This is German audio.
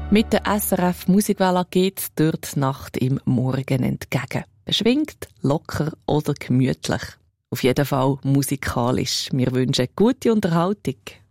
Mit der SRF Musikwelle geht's dort die Nacht im Morgen entgegen. Beschwingt, locker oder gemütlich. Auf jeden Fall musikalisch. Wir wünschen gute Unterhaltung.